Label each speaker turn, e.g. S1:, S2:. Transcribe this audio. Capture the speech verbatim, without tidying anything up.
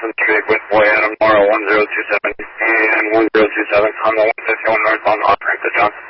S1: Johnson Street with Boy Adam Morrow one zero two seven and one zero two seven on the one fifty-one northbound off ramp to Johnson.